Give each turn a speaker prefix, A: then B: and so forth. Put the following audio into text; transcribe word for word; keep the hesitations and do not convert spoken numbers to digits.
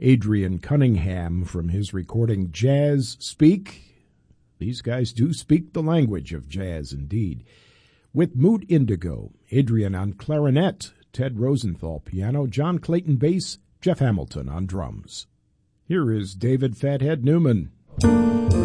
A: Adrian Cunningham from his recording Jazz Speak. These guys do speak the language of jazz indeed. With Mood Indigo, Adrian on clarinet, Ted Rosenthal piano, John Clayton bass, Jeff Hamilton on drums. Here is David Fathead Newman.